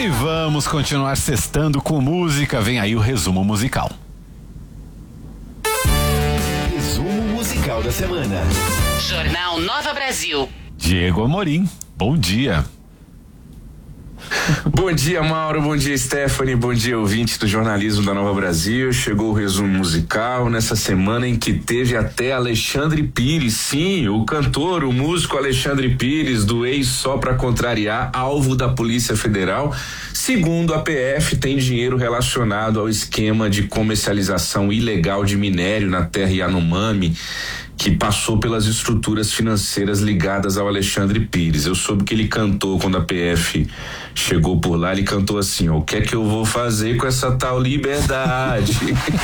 E vamos continuar sextando com música. Vem aí o resumo musical. Resumo musical da semana. Jornal Nova Brasil. Diego Amorim, bom dia. Bom dia, Mauro, bom dia, Stephanie, bom dia, ouvinte do jornalismo da Nova Brasil. Chegou o resumo musical nessa semana em que teve até Alexandre Pires, sim, o cantor, o músico Alexandre Pires, do ex Só Pra Contrariar, alvo da Polícia Federal. Segundo a PF, tem dinheiro relacionado ao esquema de comercialização ilegal de minério na terra Yanomami, que passou pelas estruturas financeiras ligadas ao Alexandre Pires. Eu soube que ele cantou quando a PF chegou por lá, ele cantou assim, ó, o que é que eu vou fazer com essa tal liberdade?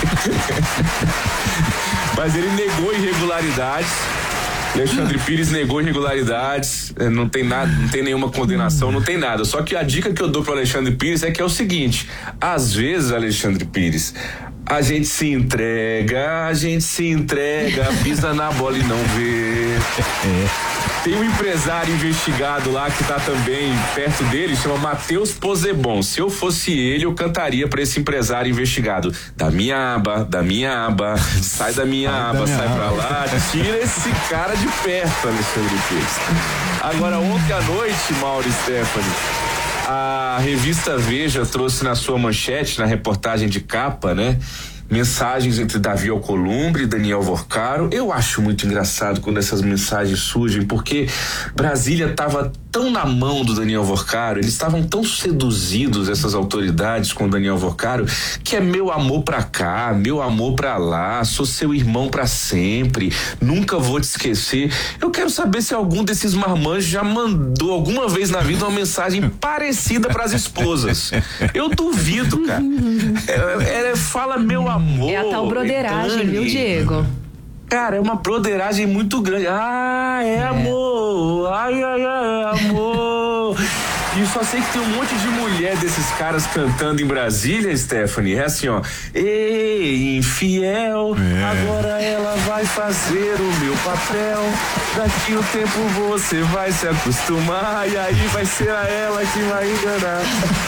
Mas ele negou irregularidades. Alexandre Pires negou irregularidades, não tem nada, não tem nenhuma condenação, não tem nada. Só que a dica que eu dou pro Alexandre Pires é que é o seguinte: às vezes, Alexandre Pires, a gente se entrega, pisa na bola e não vê. Tem um empresário investigado lá que tá também perto dele, chama Matheus Posebon. Se eu fosse ele, eu cantaria pra esse empresário investigado: da minha aba, sai da minha aba, sai pra lá, tira esse cara de perto, Alexandre Pires. Agora, ontem à noite, Mauro e Stephanie, a revista Veja trouxe na sua manchete, na reportagem de capa, né? Mensagens entre Davi Alcolumbre e Daniel Vorcaro. Eu acho muito engraçado quando essas mensagens surgem, porque Brasília estava tão na mão do Daniel Vorcaro, eles estavam tão seduzidos, essas autoridades, com o Daniel Vorcaro, que é meu amor pra cá, meu amor pra lá, sou seu irmão pra sempre, nunca vou te esquecer. Eu quero saber se algum desses marmanjos já mandou alguma vez na vida uma mensagem parecida pras esposas. Eu duvido, cara. Fala meu amor. É a tal broderagem, viu, Diego? Cara, é uma broderagem muito grande. Ah, é amor. Ai, amor. E só sei que tem um monte de mulher desses caras cantando em Brasília, Stephanie. É assim, ó. Ei, infiel, agora ela vai fazer o meu papel. Daqui o tempo você vai se acostumar e aí vai ser a ela que vai enganar.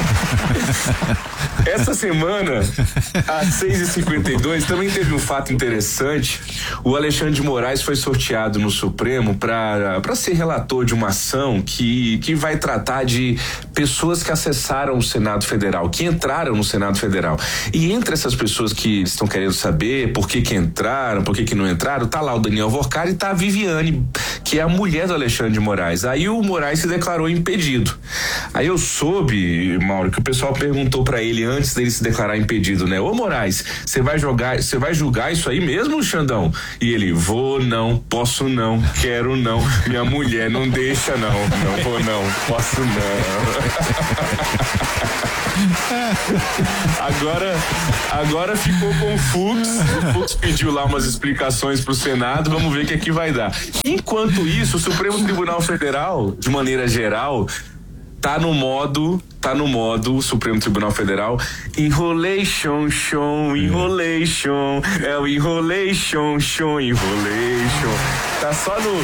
Essa semana, às 6h52, também teve um fato interessante. O Alexandre de Moraes foi sorteado no Supremo para ser relator de uma ação que vai tratar de pessoas que acessaram o Senado Federal, que entraram no Senado Federal. E entre essas pessoas que estão querendo saber por que entraram, por que não entraram, tá lá o Daniel Vorcaro e tá a Viviane, que é a mulher do Alexandre de Moraes. Aí o Moraes se declarou impedido. Aí eu soube, Mauro, que o pessoal perguntou para ele antes dele se declarar impedido, né? Ô Moraes, você vai julgar isso aí mesmo, Xandão? E ele: vou não, posso não, quero não, minha mulher não deixa não vou não, posso não. Agora ficou com o Fux pediu lá umas explicações pro Senado, vamos ver o que aqui vai dar. Enquanto isso, o Supremo Tribunal Federal, de maneira geral, tá no modo o Supremo Tribunal Federal enrolation, é o enrolation. Tá só no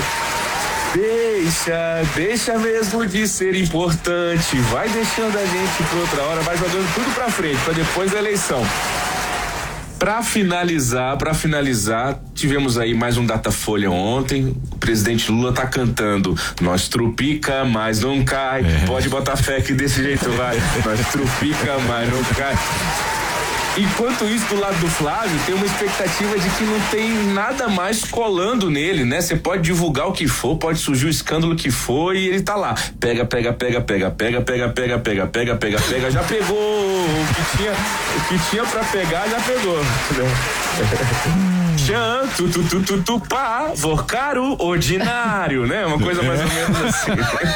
deixa mesmo de ser importante, vai deixando a gente pra outra hora, vai jogando tudo pra frente, pra depois da eleição. Pra finalizar, tivemos aí mais um Datafolha ontem. O presidente Lula tá cantando: nós trupica, mas não cai. Pode botar fé que desse jeito vai. Nós trupica, mas não cai. Enquanto isso, do lado do Flávio, tem uma expectativa de que não tem nada mais colando nele, né? Você pode divulgar o que for, pode surgir o escândalo que for e ele tá lá. Pega, já pegou o que tinha pra pegar, já pegou. Tchan, pá, Vorcaro, ordinário, né? Uma coisa mais ou menos assim.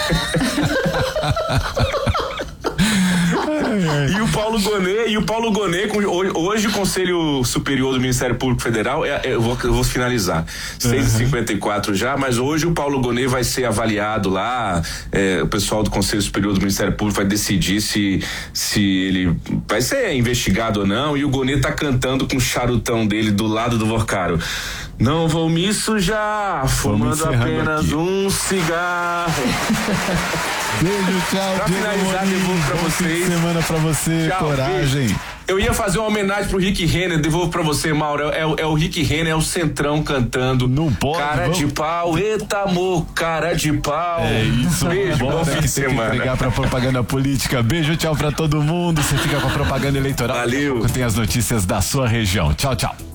E o Paulo Gonet, hoje o Conselho Superior do Ministério Público Federal, eu vou finalizar, 6h54 já, mas hoje o Paulo Gonet vai ser avaliado lá, o pessoal do Conselho Superior do Ministério Público vai decidir se ele vai ser investigado ou não, e o Gonet tá cantando com o charutão dele do lado do Vorcaro: Não vou me sujar, fumando apenas aqui. um cigarro. Beijo, tchau. Pra finalizar, devolvo pra vocês. Fim de semana pra você, Tchau, coragem. beijo. Eu ia fazer uma homenagem pro Rick Renner, devolvo pra você, Mauro. É o Rick Renner, é o Centrão cantando. Não pode, Cara vamos. de pau, eita amor, cara de pau. É isso, Beijo, bom bora fim que de tem que semana. entregar pra propaganda política. Beijo, tchau pra todo mundo. Você fica com a propaganda eleitoral. Valeu. Daqui a pouco tem as notícias da sua região. Tchau, tchau.